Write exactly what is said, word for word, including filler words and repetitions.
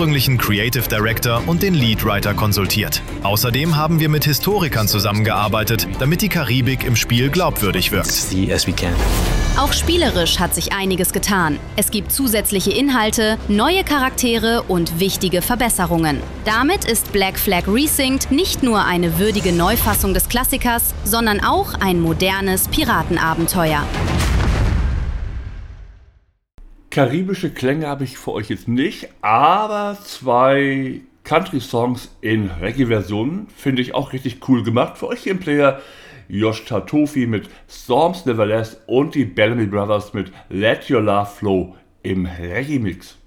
ursprünglichen Creative Director und den Lead Writer konsultiert. Außerdem haben wir mit Historikern zusammengearbeitet, damit die Karibik im Spiel glaubwürdig wirkt. Auch spielerisch hat sich einiges getan. Es gibt zusätzliche Inhalte, neue Charaktere und wichtige Verbesserungen. Damit ist Black Flag Resynced nicht nur eine würdige Neufassung des Klassikers, sondern auch ein modernes Piratenabenteuer. Karibische Klänge habe ich für euch jetzt nicht, aber zwei Country-Songs in Reggae-Versionen finde ich auch richtig cool gemacht. Für euch hier im Player Josh Tatofi mit Storms Never Last und die Bellamy Brothers mit Let Your Love Flow im Reggae-Mix.